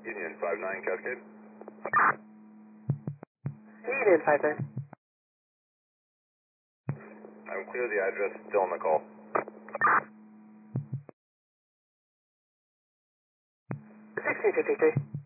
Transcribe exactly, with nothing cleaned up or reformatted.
Union five nine Cascade. Union five nine. I'm clear the address, still on the call. sixteen fifty-three.